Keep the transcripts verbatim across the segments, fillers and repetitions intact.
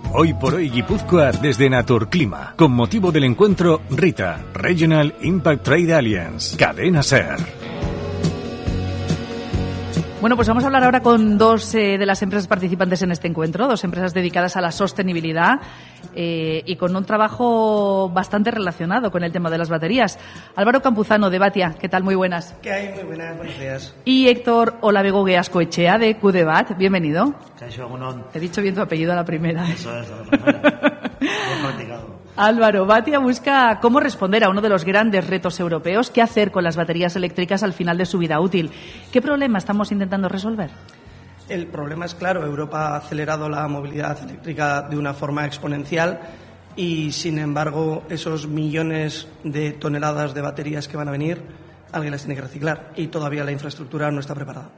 Hoy por hoy Guipúzcoa desde Naturclima, con motivo del encuentro RITA, Regional Impact Trade Alliance, Cadena SER. Bueno, pues vamos a hablar ahora con dos eh, de las empresas participantes en este encuentro, dos empresas dedicadas a la sostenibilidad eh, y con un trabajo bastante relacionado con el tema de las baterías. Álvaro Campuzano, de Batia, ¿qué tal? Muy buenas. ¿Qué hay? Muy buenas, buenos días. Y Héctor Olavego Geascoechea, de Cudebat, bienvenido. He dicho bien tu apellido a la primera. Eso es, a la primera. Bien practicado. Álvaro, Batia busca cómo responder a uno de los grandes retos europeos, qué hacer con las baterías eléctricas al final de su vida útil. ¿Qué problema estamos intentando resolver? El problema es claro, Europa ha acelerado la movilidad eléctrica de una forma exponencial y, sin embargo, esos millones de toneladas de baterías que van a venir, alguien las tiene que reciclar y todavía la infraestructura no está preparada.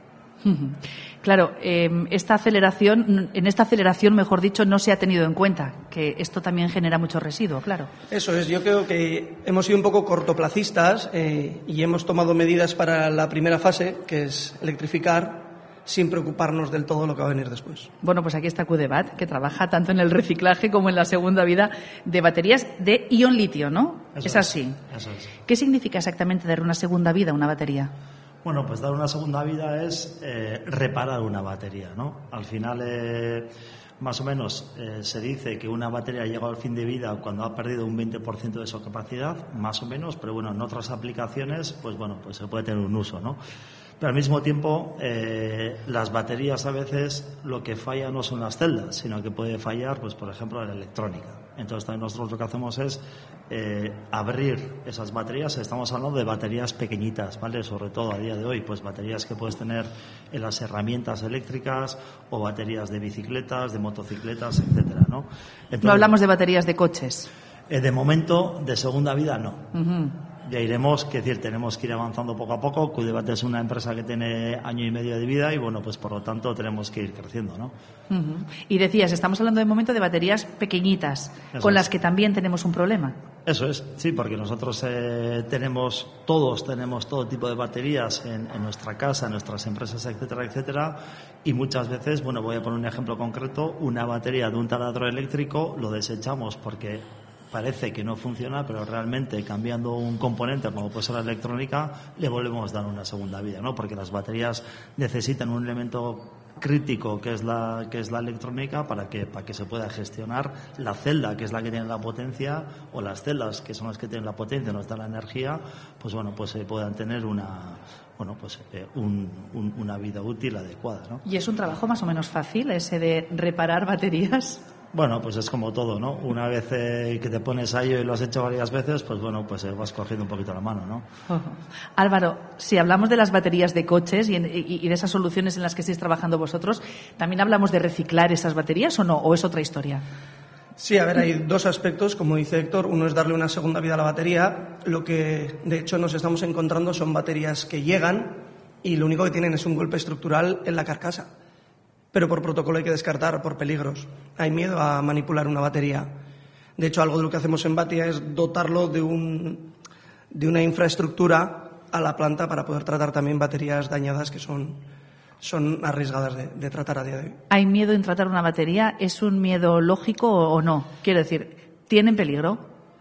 Claro, eh, esta aceleración, en esta aceleración, mejor dicho, no se ha tenido en cuenta que esto también genera mucho residuo, claro. Eso es, yo creo que hemos sido un poco cortoplacistas eh, y hemos tomado medidas para la primera fase, que es electrificar, sin preocuparnos del todo lo que va a venir después. Bueno, pues aquí está Cudebat, que trabaja tanto en el reciclaje como en la segunda vida de baterías de ion litio, ¿no? Eso es así. Eso es. ¿Qué significa exactamente dar una segunda vida a una batería? Bueno, pues dar una segunda vida es eh, reparar una batería, ¿no? Al final, eh, más o menos, eh, se dice que una batería llega al fin de vida cuando ha perdido un veinte por ciento de su capacidad, más o menos, pero bueno, en otras aplicaciones, pues bueno, pues se puede tener un uso, ¿no? Pero al mismo tiempo, eh, las baterías a veces lo que falla no son las celdas, sino que puede fallar, pues por ejemplo, la electrónica. Entonces también nosotros lo que hacemos es eh, abrir esas baterías. Estamos hablando de baterías pequeñitas, ¿vale? Sobre todo a día de hoy, pues baterías que puedes tener en las herramientas eléctricas o baterías de bicicletas, de motocicletas, etcétera, ¿no? Entonces, no hablamos de baterías de coches. Eh, de momento, de segunda vida, no. Uh-huh. Ya iremos, que decir, tenemos que ir avanzando poco a poco. Cudebat es una empresa que tiene año y medio de vida y, bueno, pues por lo tanto tenemos que ir creciendo, ¿no? Uh-huh. Y decías, estamos hablando de momento de baterías pequeñitas, Eso con es. las que también tenemos un problema. Eso es, sí, porque nosotros eh, tenemos, todos tenemos todo tipo de baterías en, en nuestra casa, en nuestras empresas, etcétera, etcétera, y muchas veces, bueno, voy a poner un ejemplo concreto, una batería de un taladro eléctrico lo desechamos porque parece que no funciona, pero realmente cambiando un componente como puede ser la electrónica, le volvemos a dar una segunda vida, ¿no? Porque las baterías necesitan un elemento crítico que es la que es la electrónica para que para que se pueda gestionar la celda, que es la que tiene la potencia, o las celdas, que son las que tienen la potencia, no está la energía, pues bueno, pues se puedan tener una bueno, pues eh, un, un, una vida útil adecuada, ¿no? ¿Y es un trabajo más o menos fácil ese de reparar baterías? Bueno, pues es como todo, ¿no? Una vez eh, que te pones a ello y lo has hecho varias veces, pues bueno, pues eh, vas cogiendo un poquito la mano, ¿no? Uh-huh. Álvaro, si hablamos de las baterías de coches y, en, y, y de esas soluciones en las que estáis trabajando vosotros, ¿también hablamos de reciclar esas baterías o no? ¿O es otra historia? Sí, a ver, hay dos aspectos, como dice Héctor. Uno es darle una segunda vida a la batería. Lo que, de hecho, nos estamos encontrando son baterías que llegan y lo único que tienen es un golpe estructural en la carcasa. Pero por protocolo hay que descartar, por peligros. Hay miedo a manipular una batería. De hecho, algo de lo que hacemos en Batia es dotarlo de, un, de una infraestructura a la planta para poder tratar también baterías dañadas que son, son arriesgadas de, de tratar a día de hoy. ¿Hay miedo en tratar una batería? ¿Es un miedo lógico o no? Quiero decir, ¿tienen peligro?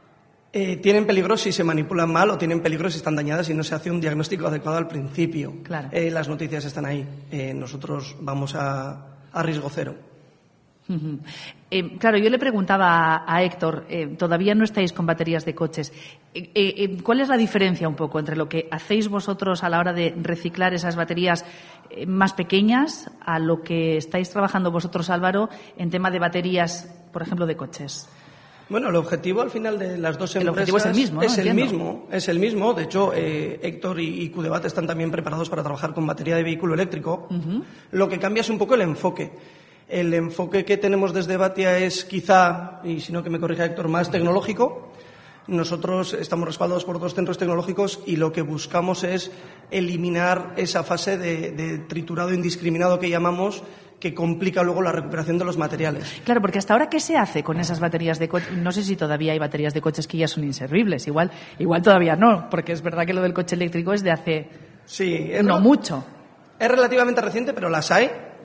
Eh, tienen peligro si se manipulan mal o tienen peligro si están dañadas y no se hace un diagnóstico adecuado al principio. Claro. Eh, las noticias están ahí. Eh, nosotros vamos a, a riesgo cero. Uh-huh. Eh, claro, yo le preguntaba a, a Héctor, eh, todavía no estáis con baterías de coches. Eh, eh, ¿Cuál es la diferencia un poco entre lo que hacéis vosotros a la hora de reciclar esas baterías eh, más pequeñas a lo que estáis trabajando vosotros, Álvaro, en tema de baterías, por ejemplo, de coches? Bueno, el objetivo al final de las dos empresas el objetivo es el mismo, ¿no? es el Entiendo. mismo, es el mismo. De hecho, eh, Héctor y, y Cudebat están también preparados para trabajar con batería de vehículo eléctrico. Uh-huh. Lo que cambia es un poco el enfoque. El enfoque que tenemos desde Batia es quizá, y si no que me corrija Héctor, más tecnológico. Nosotros estamos respaldados por dos centros tecnológicos y lo que buscamos es eliminar esa fase de, de triturado indiscriminado que llamamos, que complica luego la recuperación de los materiales. Claro, porque hasta ahora, ¿qué se hace con esas baterías de coches? No sé si todavía hay baterías de coches que ya son inservibles. Igual, igual todavía no, porque es verdad que lo del coche eléctrico es de hace sí, es no re- mucho. Es relativamente reciente, pero las hay.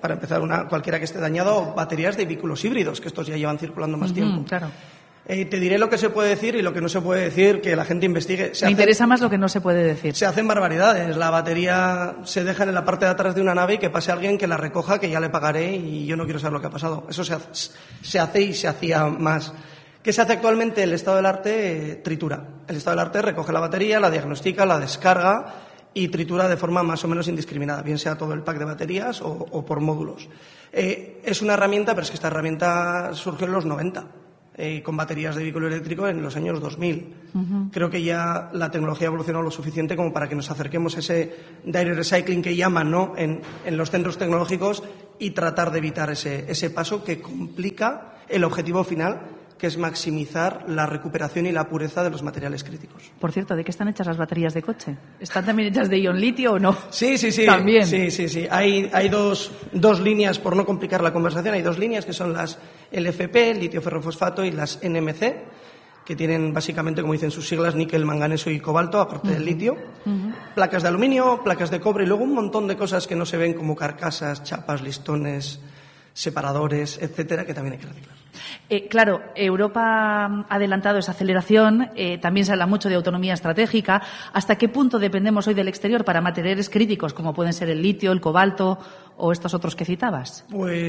para empezar, una, cualquiera que esté dañado, o baterías de vehículos híbridos, que estos ya llevan circulando más Uh-huh, tiempo. claro. Eh, te diré lo que se puede decir y lo que no se puede decir, que la gente investigue. Se Me hace, interesa más lo que no se puede decir. Se hacen barbaridades. La batería se deja en la parte de atrás de una nave y que pase alguien que la recoja, que ya le pagaré y yo no quiero saber lo que ha pasado. Eso se hace, se hace y se hacía más. ¿Qué se hace actualmente? El estado del arte eh, tritura. El estado del arte recoge la batería, la diagnostica, la descarga y tritura de forma más o menos indiscriminada, bien sea todo el pack de baterías o, o por módulos. Eh, es una herramienta, pero es que esta herramienta surgió en los noventa. Eh, con baterías de vehículo eléctrico en los años dos mil. Uh-huh. Creo que ya la tecnología ha evolucionado lo suficiente como para que nos acerquemos a ese direct recycling que llaman, ¿no?, en, en los centros tecnológicos y tratar de evitar ese, ese paso que complica el objetivo final, que es maximizar la recuperación y la pureza de los materiales críticos. Por cierto, ¿de qué están hechas las baterías de coche? ¿Están también hechas de ion litio o no? Sí, sí, sí. También. Sí, sí, sí. Hay, hay dos, dos líneas, por no complicar la conversación, hay dos líneas que son las L F P, litio ferrofosfato, y las N M C, que tienen básicamente, como dicen sus siglas, níquel, manganeso y cobalto, aparte uh-huh. del litio. Uh-huh. Placas de aluminio, placas de cobre y luego un montón de cosas que no se ven, como carcasas, chapas, listones, separadores, etcétera, que también hay que reciclar. Eh, claro, Europa ha adelantado esa aceleración, eh, también se habla mucho de autonomía estratégica. ¿Hasta qué punto dependemos hoy del exterior para materiales críticos como pueden ser el litio, el cobalto o estos otros que citabas?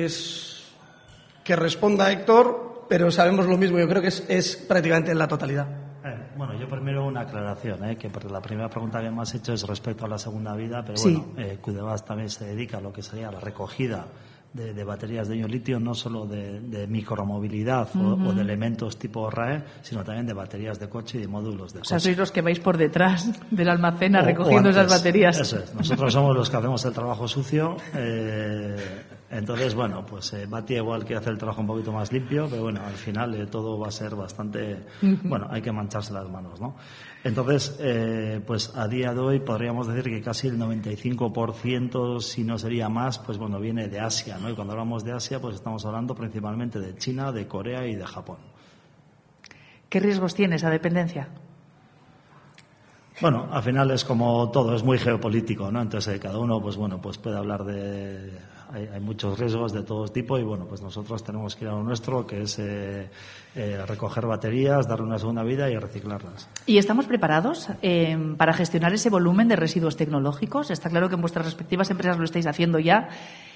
Pues que responda Héctor, pero sabemos lo mismo, yo creo que es, es prácticamente en la totalidad. Eh, bueno, yo primero una aclaración, eh, que porque la primera pregunta que me has hecho es respecto a la segunda vida, pero sí. bueno, eh, Cudebas también se dedica a lo que sería la recogida De, de baterías de ion litio, no solo de, de micromovilidad uh-huh. o, o de elementos tipo R A E, sino también de baterías de coche y de módulos de coche. O sea, sois los que vais por detrás del almacén o, recogiendo esas baterías. Eso es. Nosotros somos los que hacemos el trabajo sucio. Eh, entonces, bueno, pues eh, Batia igual quiere hacer el trabajo un poquito más limpio, pero bueno, al final eh, todo va a ser bastante... Uh-huh. Bueno, hay que mancharse las manos, ¿no? Entonces, eh, pues a día de hoy podríamos decir que casi el noventa y cinco por ciento, si no sería más, pues bueno, viene de Asia, ¿no? Y cuando hablamos de Asia, pues estamos hablando principalmente de China, de Corea y de Japón. ¿Qué riesgos tiene esa dependencia? Bueno, al final es como todo, es muy geopolítico, ¿no? Entonces eh, cada uno, pues bueno, pues puede hablar de... Hay, hay muchos riesgos de todo tipo y bueno, pues nosotros tenemos que ir a lo nuestro, que es eh, eh, recoger baterías, darle una segunda vida y reciclarlas. ¿Y estamos preparados eh, para gestionar ese volumen de residuos tecnológicos? Está claro que en vuestras respectivas empresas lo estáis haciendo ya,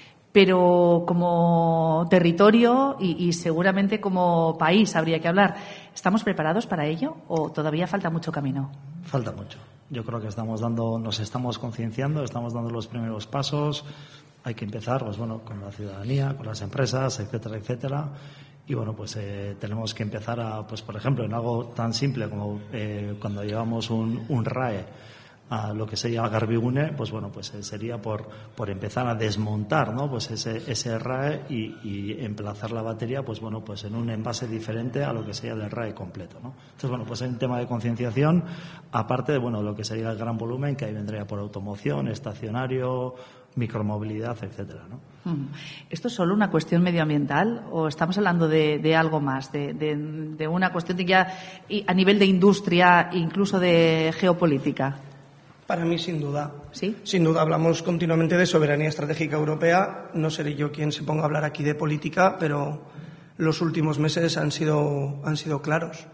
pero como territorio y, y seguramente como país habría que hablar. ¿Estamos preparados para ello o todavía falta mucho camino? Falta mucho. Yo creo que estamos dando, nos estamos concienciando, estamos dando los primeros pasos. Hay que empezar, pues bueno, con la ciudadanía, con las empresas, etcétera, etcétera. Y bueno, pues eh, tenemos que empezar a, pues por ejemplo, en algo tan simple como eh, cuando llevamos un, un R A E a lo que sería Garbigune, pues bueno, pues eh, sería por por empezar a desmontar, ¿no? Pues ese ese R A E y, y emplazar la batería, pues bueno, pues en un envase diferente a lo que sería el R A E completo, ¿no? Entonces bueno, pues hay un tema de concienciación, aparte de bueno lo que sería el gran volumen que ahí vendría por automoción, estacionario, micromovilidad, etcétera, ¿no? ¿Esto es solo una cuestión medioambiental o estamos hablando de, de algo más, de, de, de una cuestión de ya a nivel de industria, incluso de geopolítica? Para mí, sin duda. ¿Sí? Sin duda, hablamos continuamente de soberanía estratégica europea. No seré yo quien se ponga a hablar aquí de política, pero los últimos meses han sido, han sido claros.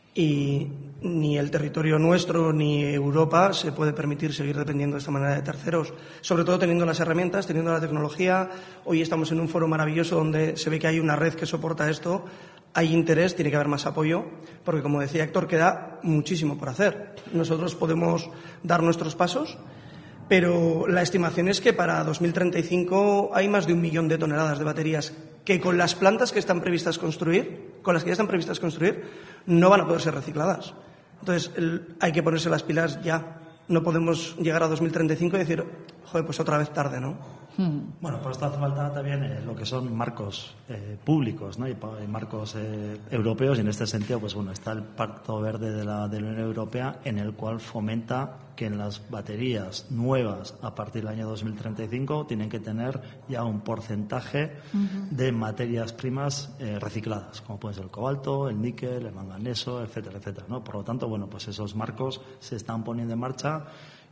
Y ni el territorio nuestro ni Europa se puede permitir seguir dependiendo de esta manera de terceros, sobre todo teniendo las herramientas, teniendo la tecnología. Hoy estamos en un foro maravilloso donde se ve que hay una red que soporta esto, hay interés, tiene que haber más apoyo, porque como decía Héctor, queda muchísimo por hacer. Nosotros podemos dar nuestros pasos, pero la estimación es que para dos mil treinta y cinco hay más de un millón de toneladas de baterías que con las plantas que están previstas construir, con las que ya están previstas construir, no van a poder ser recicladas. Entonces, el, hay que ponerse las pilas ya. No podemos llegar a dos mil treinta y cinco y decir, joder, pues otra vez tarde, ¿no? Hmm. Bueno, por esto hace falta también eh, lo que son marcos eh, públicos, ¿no? Y, y marcos eh, europeos, y en este sentido, pues bueno, está el Pacto Verde de la, de la Unión Europea, en el cual fomenta que en las baterías nuevas a partir del año dos mil treinta y cinco tienen que tener ya un porcentaje uh-huh. de materias primas eh, recicladas, como puede ser el cobalto, el níquel, el manganeso, etcétera, etcétera, ¿no? Por lo tanto, bueno, pues esos marcos se están poniendo en marcha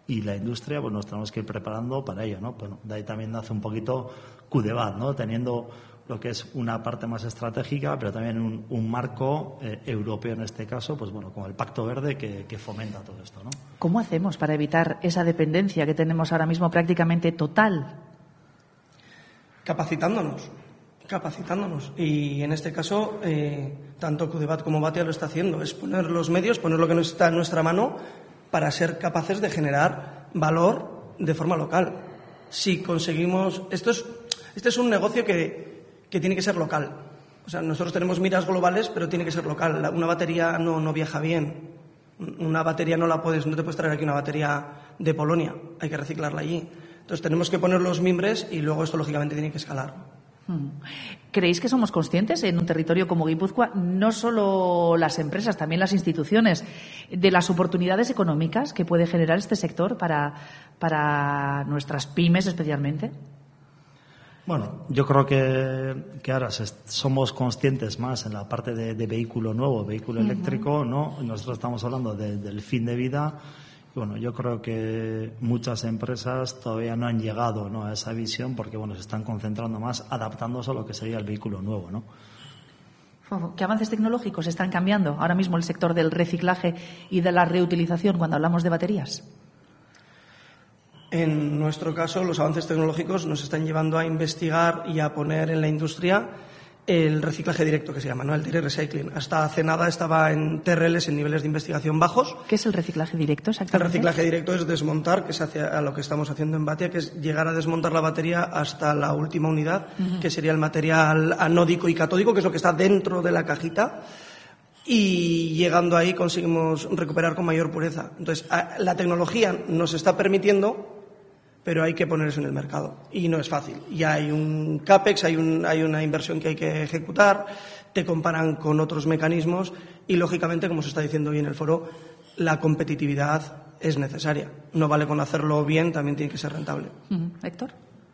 y la industria, pues nos tenemos que ir preparando para ello, ¿no? Bueno, de ahí también nace un poquito Cudebat, ¿no? Teniendo lo que es una parte más estratégica, pero también un, un marco eh, europeo en este caso, pues bueno, como el Pacto Verde que, que fomenta todo esto, ¿no? ¿Cómo hacemos para evitar esa dependencia que tenemos ahora mismo prácticamente total? Capacitándonos, capacitándonos. Y en este caso, eh, tanto Cudebat como Batia lo está haciendo, es poner los medios, poner lo que nos está en nuestra mano para ser capaces de generar valor de forma local. Si conseguimos... Esto es, este es un negocio que... que tiene que ser local. O sea, nosotros tenemos miras globales, pero tiene que ser local. Una batería no, no viaja bien. Una batería no la puedes, no te puedes traer aquí una batería de Polonia. Hay que reciclarla allí. Entonces tenemos que poner los mimbres y luego esto lógicamente tiene que escalar. ¿Creéis que somos conscientes en un territorio como Guipúzcoa, no solo las empresas, también las instituciones, de las oportunidades económicas que puede generar este sector para, para nuestras pymes especialmente? Bueno, yo creo que, que ahora somos conscientes más en la parte de, de vehículo nuevo, vehículo uh-huh. eléctrico, ¿no? Nosotros estamos hablando de, del fin de vida. Y bueno, yo creo que muchas empresas todavía no han llegado, ¿no?, a esa visión porque, bueno, se están concentrando más adaptándose a lo que sería el vehículo nuevo, ¿no? ¿Qué avances tecnológicos están cambiando ahora mismo el sector del reciclaje y de la reutilización cuando hablamos de baterías? En nuestro caso, los avances tecnológicos nos están llevando a investigar y a poner en la industria el reciclaje directo, que se llama, ¿no?, el direct recycling. Hasta hace nada estaba en T R Ls, en niveles de investigación bajos. ¿Qué es el reciclaje directo exactamente? El reciclaje directo es desmontar, que es hacia a lo que estamos haciendo en Batia, que es llegar a desmontar la batería hasta la última unidad, uh-huh. que sería el material anódico y catódico, que es lo que está dentro de la cajita. Y llegando ahí conseguimos recuperar con mayor pureza. Entonces, la tecnología nos está permitiendo, pero hay que poner eso en el mercado. Y no es fácil. Ya hay un CAPEX, hay, un, hay una inversión que hay que ejecutar, te comparan con otros mecanismos y, lógicamente, como se está diciendo hoy en el foro, la competitividad es necesaria. No vale con hacerlo bien, también tiene que ser rentable. Uh-huh. Héctor.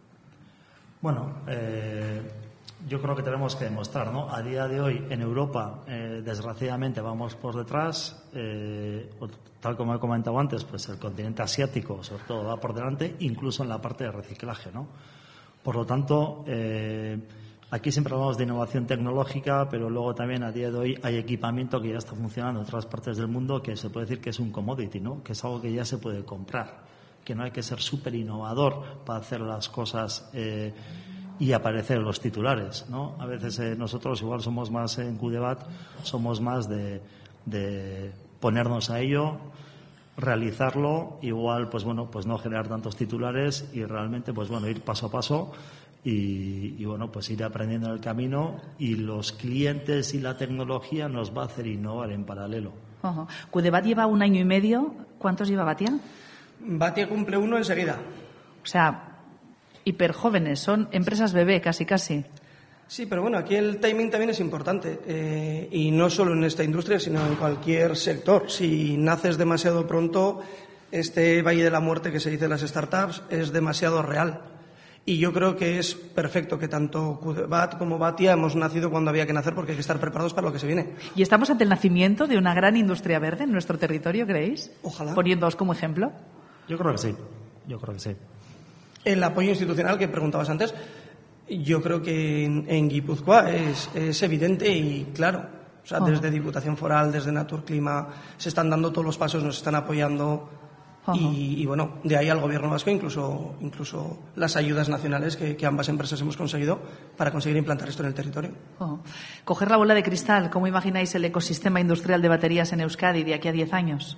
Bueno, eh, yo creo que tenemos que demostrar, ¿no? A día de hoy, en Europa, eh, desgraciadamente, vamos por detrás. Eh, tal como he comentado antes, pues el continente asiático, sobre todo, va por delante, incluso en la parte de reciclaje, ¿no? Por lo tanto, eh, aquí siempre hablamos de innovación tecnológica, pero luego también a día de hoy hay equipamiento que ya está funcionando en otras partes del mundo que se puede decir que es un commodity, ¿no? Que es algo que ya se puede comprar, que no hay que ser súper innovador para hacer las cosas eh, y aparecer en los titulares, ¿no? A veces eh, nosotros igual somos más en Cudebat, somos más de, de ponernos a ello, realizarlo, igual pues bueno, pues no generar tantos titulares y realmente pues bueno, ir paso a paso y, y bueno, pues ir aprendiendo en el camino, y los clientes y la tecnología nos va a hacer innovar en paralelo. Uh-huh. Cudebat lleva un año y medio. ¿Cuántos lleva Batia? Batia cumple uno enseguida. O sea, hiper jóvenes, son empresas bebé casi casi. Sí, pero bueno, aquí el timing también es importante, eh, y no solo en esta industria, sino en cualquier sector. Si naces demasiado pronto, este valle de la muerte que se dice en las startups es demasiado real. Y yo creo que es perfecto que tanto Cudebat como Batia hemos nacido cuando había que nacer, porque hay que estar preparados para lo que se viene. ¿Y estamos ante el nacimiento de una gran industria verde en nuestro territorio, creéis? Ojalá. Poniéndoos como ejemplo. Yo creo que sí, yo creo que sí. El apoyo institucional que preguntabas antes, yo creo que en, en Guipúzcoa es, es evidente y claro. O sea, oh. desde Diputación Foral, desde Naturclima, se están dando todos los pasos, nos están apoyando. Uh-huh. y, y bueno, de ahí al Gobierno vasco, incluso, incluso las ayudas nacionales que, que ambas empresas hemos conseguido para conseguir implantar esto en el territorio. Uh-huh. Coger la bola de cristal, ¿cómo imagináis el ecosistema industrial de baterías en Euskadi de aquí a diez años?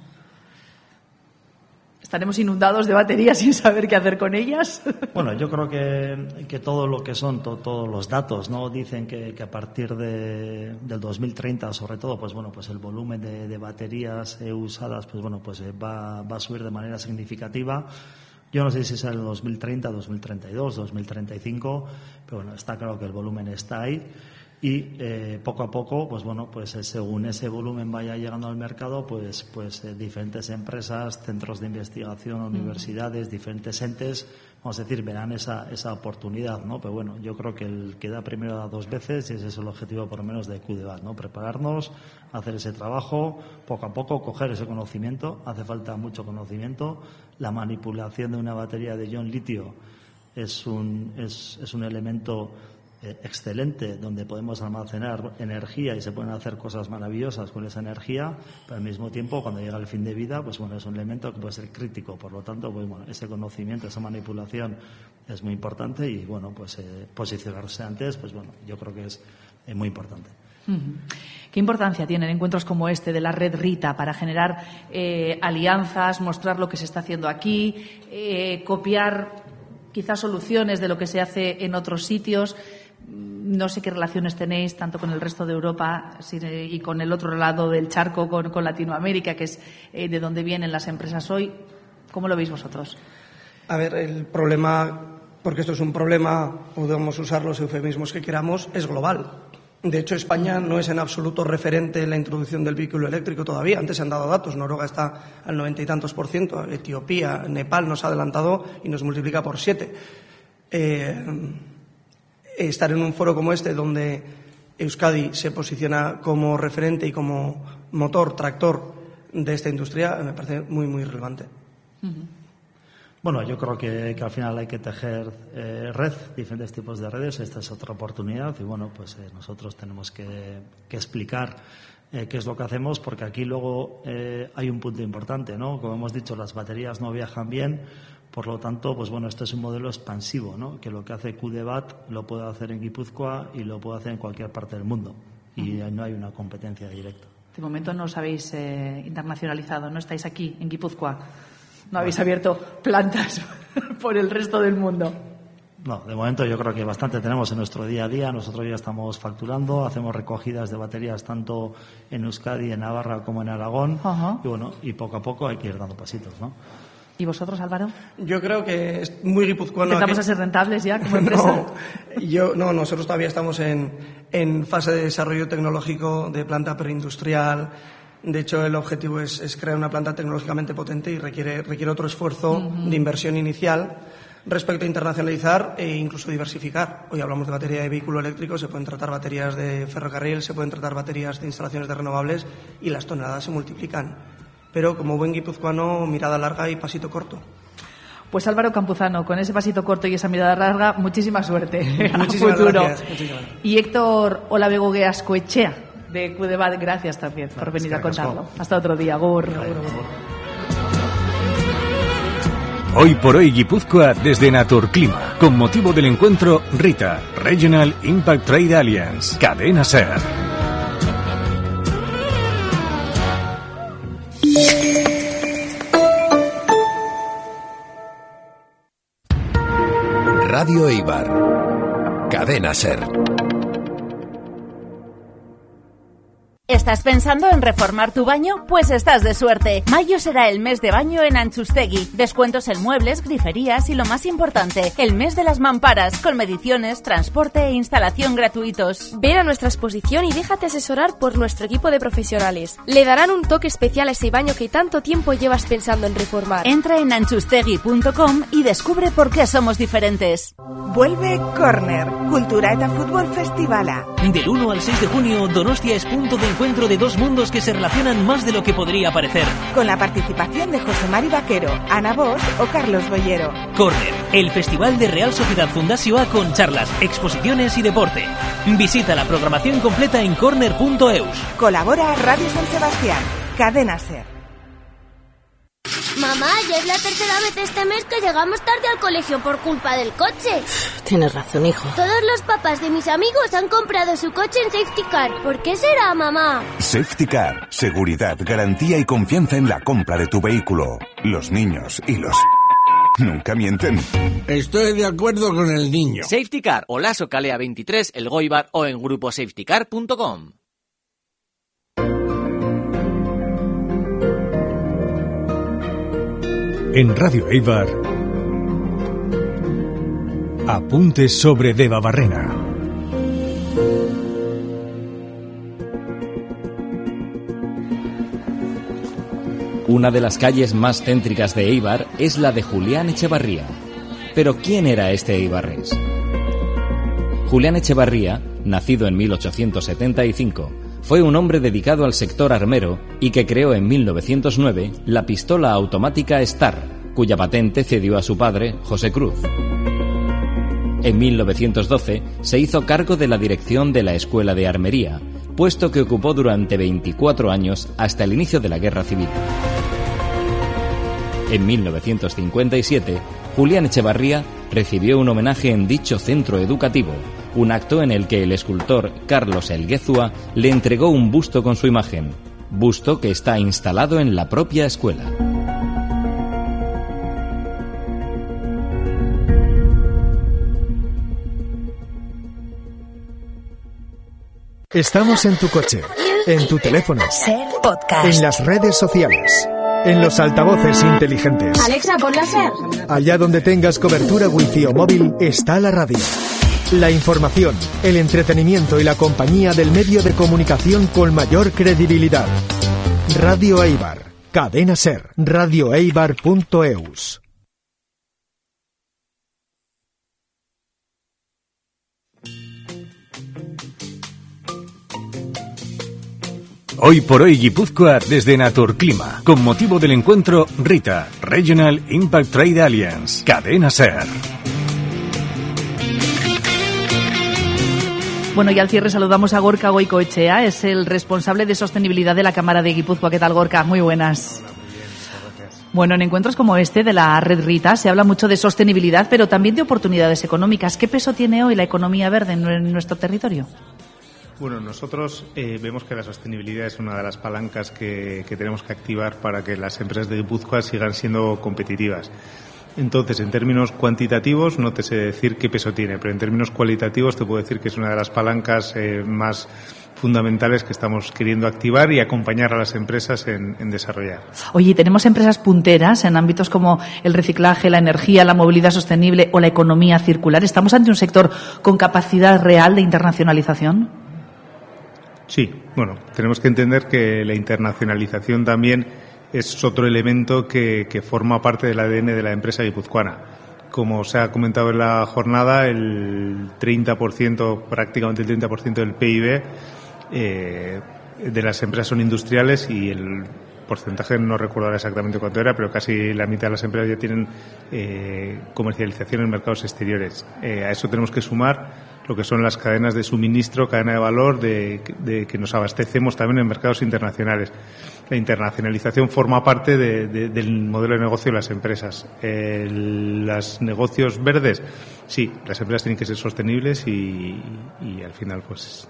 ¿Estaremos inundados de baterías sin saber qué hacer con ellas? Bueno, yo creo que, que todo lo que son, to, todos los datos, ¿no? Dicen que, que a partir de, del dos mil treinta, sobre todo, pues bueno, pues el volumen de, de baterías eh, usadas, pues bueno, pues eh, va, va a subir de manera significativa. Yo no sé si es el dos mil treinta, dos mil treinta y dos, dos mil treinta y cinco, pero bueno, está claro que el volumen está ahí. y eh, poco a poco, pues bueno, pues eh, según ese volumen vaya llegando al mercado, pues, pues eh, diferentes empresas, centros de investigación, universidades, diferentes entes, vamos a decir, verán esa, esa oportunidad, ¿no? Pero bueno, yo creo que el que da primero da dos veces y ese es el objetivo por lo menos de Q D B A T, ¿no? Prepararnos, hacer ese trabajo, poco a poco coger ese conocimiento, hace falta mucho conocimiento, la manipulación de una batería de ion litio es un, es, es un elemento eh, excelente donde podemos almacenar energía y se pueden hacer cosas maravillosas con esa energía, pero al mismo tiempo cuando llega el fin de vida, pues bueno, es un elemento que puede ser crítico, por lo tanto, pues bueno, ese conocimiento, esa manipulación es muy importante y bueno, pues eh, posicionarse antes, pues bueno, yo creo que es eh, muy importante. Uh-huh. ¿Qué importancia tienen encuentros como este de la red RITA para generar eh, alianzas, mostrar lo que se está haciendo aquí, eh, copiar quizás soluciones de lo que se hace en otros sitios? No sé qué relaciones tenéis tanto con el resto de Europa y con el otro lado del charco, con, con Latinoamérica, que es eh, de donde vienen las empresas hoy. ¿Cómo lo veis vosotros? A ver, el problema, porque esto es un problema, podemos usar los eufemismos que queramos, es global. De hecho, España no es en absoluto referente en la introducción del vehículo eléctrico todavía. Antes se han dado datos. Noruega está al noventa y tantos por ciento. Etiopía, Nepal nos ha adelantado y nos multiplica por siete. Eh, estar en un foro como este, donde Euskadi se posiciona como referente y como motor, tractor de esta industria, me parece muy, muy relevante. Uh-huh. Bueno, yo creo que, que al final hay que tejer eh, red, diferentes tipos de redes. Esta es otra oportunidad y bueno, pues eh, nosotros tenemos que, que explicar eh, qué es lo que hacemos, porque aquí luego eh, hay un punto importante, ¿no? Como hemos dicho, las baterías no viajan bien, por lo tanto, pues bueno, esto es un modelo expansivo, ¿no? Que lo que hace Q D B A T lo puede hacer en Guipúzcoa y lo puede hacer en cualquier parte del mundo y uh-huh. no hay una competencia directa. De momento no os habéis eh, internacionalizado, no estáis aquí en Guipúzcoa. No habéis abierto plantas por el resto del mundo. No, de momento yo creo que bastante tenemos en nuestro día a día. Nosotros ya estamos facturando, hacemos recogidas de baterías tanto en Euskadi, en Navarra como en Aragón. Uh-huh. Y bueno, y poco a poco hay que ir dando pasitos, ¿no? ¿Y vosotros, Álvaro? Yo creo que es muy guipuzcoano. ¿Empezamos aquí. a ser rentables ya como empresa? no, yo, no, nosotros todavía estamos en, en fase de desarrollo tecnológico de planta preindustrial. De hecho, el objetivo es, es crear una planta tecnológicamente potente y requiere, requiere otro esfuerzo uh-huh. de inversión inicial respecto a internacionalizar e incluso diversificar. Hoy hablamos de batería de vehículo eléctrico, se pueden tratar baterías de ferrocarril, se pueden tratar baterías de instalaciones de renovables y las toneladas se multiplican. Pero como buen guipuzcoano, mirada larga y pasito corto. Pues Álvaro Campuzano, con ese pasito corto y esa mirada larga, muchísima suerte muchísimas a futuro. Gracias, muchísimas gracias. Y Héctor Olavegogue Ascoechea, de Q D B A T, gracias también por venir a contarlo. Hasta otro día, Gur. Hoy por hoy Guipúzcoa desde Naturclima, con motivo del encuentro RITA, Regional Impact Trade Alliance, Cadena SER. Radio Eibar, Cadena SER. ¿Estás pensando en reformar tu baño? Pues estás de suerte. Mayo será el mes de baño en Antxustegi. Descuentos en muebles, griferías y lo más importante, el mes de las mamparas, con mediciones, transporte e instalación gratuitos. Ven a nuestra exposición y déjate asesorar por nuestro equipo de profesionales. Le darán un toque especial a ese baño que tanto tiempo llevas pensando en reformar. Entra en antxustegi punto com y descubre por qué somos diferentes. Vuelve Corner, Cultura eta Fútbol Festivala. Del uno al seis de junio, Donostia es punto de encuentro de dos mundos que se relacionan más de lo que podría parecer. Con la participación de José Mari Vaquero, Ana Bosch o Carlos Bollero. Corner, el festival de Real Sociedad Fundació con charlas, exposiciones y deporte. Visita la programación completa en corner punto eus. Colabora Radio San Sebastián, Cadena SER. Mamá, ya es la tercera vez este mes que llegamos tarde al colegio por culpa del coche. Tienes razón, hijo. Todos los papás de mis amigos han comprado su coche en Safety Car. ¿Por qué será, mamá? Safety Car. Seguridad, garantía y confianza en la compra de tu vehículo. Los niños y los... nunca mienten. Estoy de acuerdo con el niño. Safety Car, Olaso Calea veintitrés, El Goibar o en grupo safety car punto com. En Radio Eibar, apuntes sobre Debabarrena. Una de las calles más céntricas de Eibar es la de Julián Echevarría. Pero ¿quién era este eibarrés? Julián Echevarría, nacido en mil ochocientos setenta y cinco, fue un hombre dedicado al sector armero y que creó en mil novecientos nueve la pistola automática Star, cuya patente cedió a su padre, José Cruz. En mil novecientos doce se hizo cargo de la dirección de la Escuela de Armería, puesto que ocupó durante veinticuatro años hasta el inicio de la Guerra Civil. En mil novecientos cincuenta y siete, Julián Echevarría recibió un homenaje en dicho centro educativo, un acto en el que el escultor Carlos Elguezua le entregó un busto con su imagen, busto que está instalado en la propia escuela. Estamos en tu coche, en tu teléfono, Ser Podcast, en las redes sociales, en los altavoces inteligentes. Alexa, ponla Ser. Allá donde tengas cobertura wifi o móvil, está la radio. La información, el entretenimiento y la compañía del medio de comunicación con mayor credibilidad. Radio Eibar, Cadena Ser, radio eibar punto eus. Hoy por hoy Guipúzcoa desde Naturclima, con motivo del encuentro RITA, Regional Impact Trade Alliance, Cadena Ser. Bueno, y al cierre saludamos a Gorka Goicoechea, es el responsable de sostenibilidad de la Cámara de Guipúzcoa. ¿Qué tal, Gorka? Muy buenas. Hola, muy bien, muchas gracias. Bueno, en encuentros como este de la Red RITA se habla mucho de sostenibilidad, pero también de oportunidades económicas. ¿Qué peso tiene hoy la economía verde en nuestro territorio? Bueno, nosotros eh, vemos que la sostenibilidad es una de las palancas que, que tenemos que activar para que las empresas de Guipúzcoa sigan siendo competitivas. Entonces, en términos cuantitativos no te sé decir qué peso tiene, pero en términos cualitativos te puedo decir que es una de las palancas eh, más fundamentales que estamos queriendo activar y acompañar a las empresas en, en desarrollar. Oye, ¿tenemos empresas punteras en ámbitos como el reciclaje, la energía, la movilidad sostenible o la economía circular? ¿Estamos ante un sector con capacidad real de internacionalización? Sí, bueno, tenemos que entender que la internacionalización también es otro elemento que, que forma parte del A D N de la empresa guipuzcoana. Como se ha comentado en la jornada, el treinta por ciento, prácticamente el treinta por ciento del P I B eh, de las empresas son industriales y el porcentaje no recuerdo ahora exactamente cuánto era, pero casi la mitad de las empresas ya tienen eh, comercialización en mercados exteriores. Eh, a eso tenemos que sumar lo que son las cadenas de suministro, cadena de valor, de, de que nos abastecemos también en mercados internacionales. La internacionalización forma parte de, de, del modelo de negocio de las empresas. Eh, los negocios verdes, sí, las empresas tienen que ser sostenibles y, y al final, pues...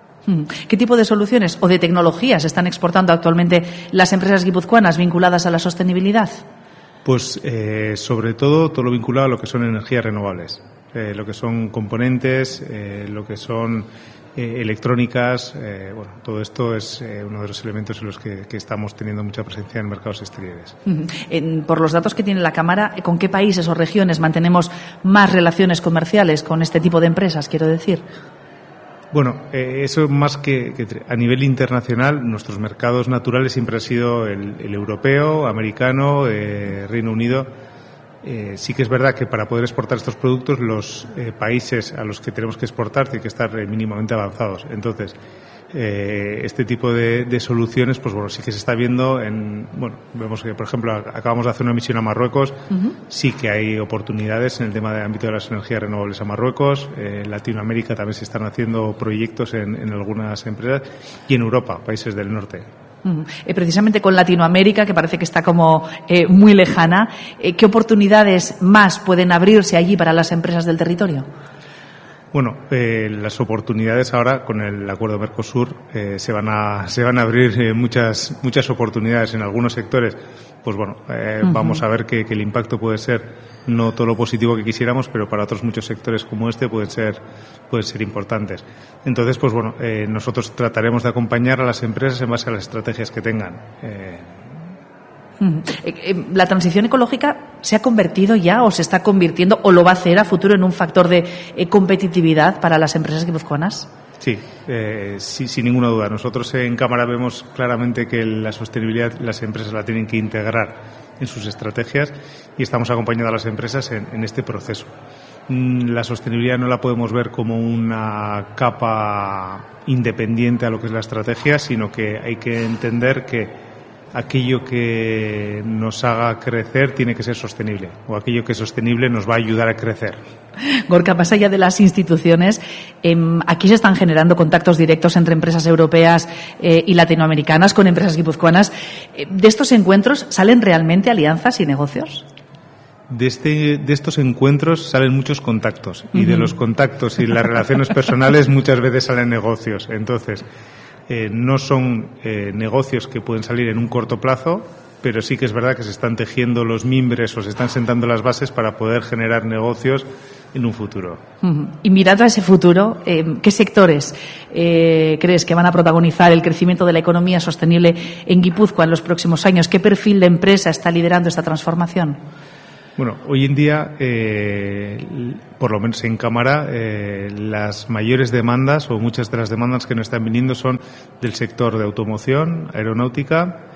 ¿Qué tipo de soluciones o de tecnologías están exportando actualmente las empresas guipuzcoanas vinculadas a la sostenibilidad? Pues eh, sobre todo todo lo vinculado a lo que son energías renovables, eh, lo que son componentes, eh, lo que son eh, electrónicas, eh, bueno, todo esto es eh, uno de los elementos en los que, que estamos teniendo mucha presencia en mercados exteriores. Uh-huh. En, por los datos que tiene la Cámara, ¿con qué países o regiones mantenemos más relaciones comerciales con este tipo de empresas, quiero decir? Bueno, eh, eso más que, que a nivel internacional, nuestros mercados naturales siempre han sido el, el europeo, americano, eh, Reino Unido. Eh, sí que es verdad que para poder exportar estos productos, los eh, países a los que tenemos que exportar tienen que estar eh, mínimamente avanzados. Entonces, eh, este tipo de, de soluciones, pues bueno, sí que se está viendo en, bueno, vemos que, por ejemplo, acabamos de hacer una misión a Marruecos, uh-huh. Sí que hay oportunidades en el tema del ámbito de las energías renovables a Marruecos, eh, en Latinoamérica también se están haciendo proyectos en, en algunas empresas y en Europa, países del norte. Uh-huh. Eh, precisamente con Latinoamérica, que parece que está como eh, muy lejana, eh, ¿qué oportunidades más pueden abrirse allí para las empresas del territorio? Bueno, eh, las oportunidades ahora con el acuerdo Mercosur eh, se van a se van a abrir eh, muchas muchas oportunidades en algunos sectores. Pues bueno, eh, uh-huh. Vamos a ver que, que el impacto puede ser no todo lo positivo que quisiéramos, pero para otros muchos sectores como este pueden ser pueden ser importantes. Entonces, pues bueno, eh, nosotros trataremos de acompañar a las empresas en base a las estrategias que tengan. Eh, ¿La transición ecológica se ha convertido ya o se está convirtiendo o lo va a hacer a futuro en un factor de competitividad para las empresas guipuzcoanas? Sí, eh, sí, sin ninguna duda. Nosotros en Cámara vemos claramente que la sostenibilidad las empresas la tienen que integrar en sus estrategias y estamos acompañando a las empresas en, en este proceso. La sostenibilidad no la podemos ver como una capa independiente a lo que es la estrategia, sino que hay que entender que aquello que nos haga crecer tiene que ser sostenible, o aquello que es sostenible nos va a ayudar a crecer. Gorka, más allá de las instituciones, eh, aquí se están generando contactos directos entre empresas europeas eh, y latinoamericanas con empresas guipuzcoanas. Eh, ¿De estos encuentros salen realmente alianzas y negocios? De, este, de estos encuentros salen muchos contactos, y uh-huh. de los contactos y las relaciones personales muchas veces salen negocios. Entonces, Eh, no son eh, negocios que pueden salir en un corto plazo, pero sí que es verdad que se están tejiendo los mimbres o se están sentando las bases para poder generar negocios en un futuro. Uh-huh. Y mirando a ese futuro, eh, ¿qué sectores eh, crees que van a protagonizar el crecimiento de la economía sostenible en Guipúzcoa en los próximos años? ¿Qué perfil de empresa está liderando esta transformación? Bueno, hoy en día, eh, por lo menos en Cámara, eh, las mayores demandas o muchas de las demandas que nos están viniendo son del sector de automoción, aeronáutica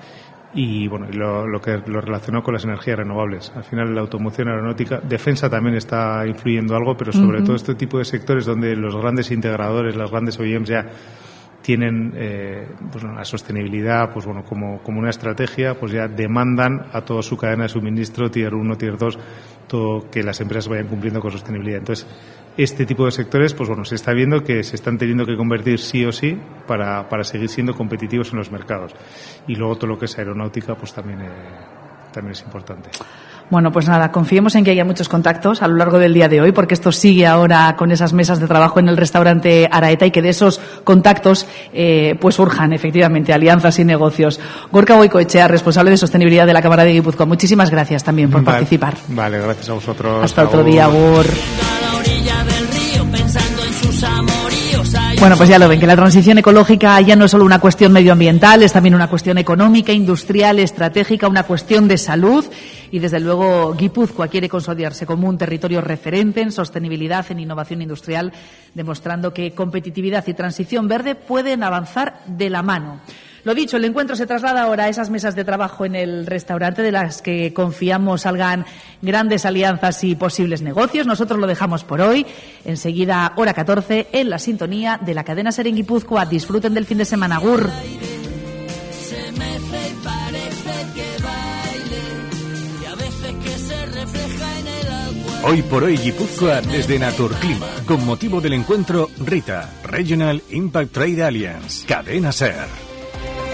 y bueno, lo, lo que lo relacionado con las energías renovables. Al final, la automoción, aeronáutica, defensa también está influyendo algo, pero sobre uh-huh. todo este tipo de sectores donde los grandes integradores, las grandes O E Ms ya tienen eh, pues, la sostenibilidad pues bueno como, como una estrategia, pues ya demandan a toda su cadena de suministro, tier uno, tier dos, todo, que las empresas vayan cumpliendo con sostenibilidad. Entonces, este tipo de sectores, pues bueno, se está viendo que se están teniendo que convertir sí o sí para, para seguir siendo competitivos en los mercados. Y luego todo lo que es aeronáutica, pues también, eh, también es importante. Bueno, pues nada, confiemos en que haya muchos contactos a lo largo del día de hoy, porque esto sigue ahora con esas mesas de trabajo en el restaurante Araeta y que de esos contactos eh, pues surjan efectivamente alianzas y negocios. Gorka Goikoetxea, responsable de sostenibilidad de la Cámara de Guipúzcoa, muchísimas gracias también por vale, participar. Vale, gracias a vosotros. Hasta otro día, Gur. Bueno, pues ya lo ven, que la transición ecológica ya no es solo una cuestión medioambiental, es también una cuestión económica, industrial, estratégica, una cuestión de salud y, desde luego, Guipúzcoa quiere consolidarse como un territorio referente en sostenibilidad, en innovación industrial, demostrando que competitividad y transición verde pueden avanzar de la mano. Lo dicho, el encuentro se traslada ahora a esas mesas de trabajo en el restaurante de las que confiamos salgan grandes alianzas y posibles negocios. Nosotros lo dejamos por hoy. Enseguida, hora catorce, en la sintonía de la cadena SER en Guipúzcoa. Disfruten del fin de semana. Gur. Hoy por hoy Guipúzcoa desde Naturclima, con motivo del encuentro Rita, Regional Impact Trade Alliance, Cadena SER.